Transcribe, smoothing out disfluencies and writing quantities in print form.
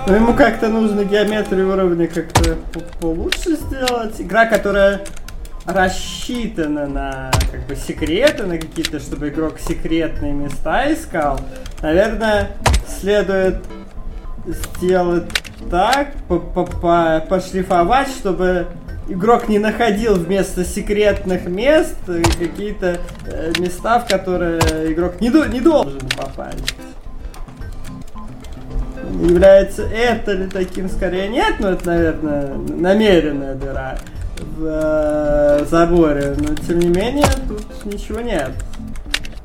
Но ему как-то нужно геометрию уровня как-то получше сделать. Игра, которая рассчитана на как бы секреты, на какие-то, чтобы игрок секретные места искал. Наверное, следует сделать так, пошлифовать, чтобы игрок не находил вместо секретных мест какие-то места, в которые игрок не должен попасть. Является это ли таким? Скорее нет, но это, наверное, намеренная дыра в заборе. Но, тем не менее, тут ничего нет.